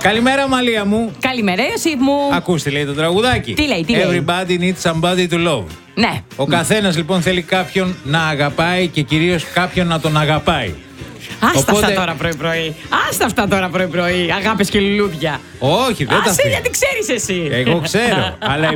Καλημέρα, Μαλία μου. Καλημέρα, Ιωσήφ μου. Ακούστε, λέει το τραγουδάκι. Τι λέει, τι λέει? Everybody needs somebody to love. Ναι. Ο καθένας λοιπόν θέλει κάποιον να αγαπάει και κυρίως κάποιον να τον αγαπάει. Άστα αυτά τώρα πρωί-πρωί. Άστα αυτά τώρα πρωί-πρωί. Αγάπες και λουλούδια. Όχι, δεν τα Άσε, γιατί ξέρεις εσύ. Εγώ ξέρω. Αλλά